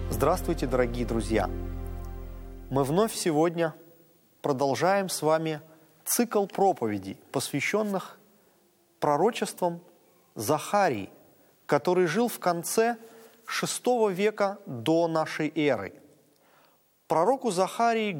Здравствуйте, дорогие друзья! Мы вновь сегодня продолжаем с вами цикл проповедей, посвященных пророчествам Захарии, который жил в конце VI века до нашей эры. Пророку Захарии